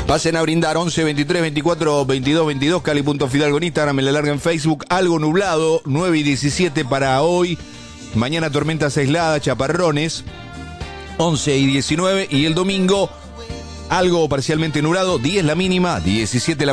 Pasen a brindar 11 23 24 22 22, Cali.Fidalgo en Instagram, me la larga en Facebook. Algo nublado, 9 y 17 para hoy. Mañana tormentas aisladas, chaparrones, 11 y 19. Y el domingo, algo parcialmente nublado, 10 la mínima, 17 la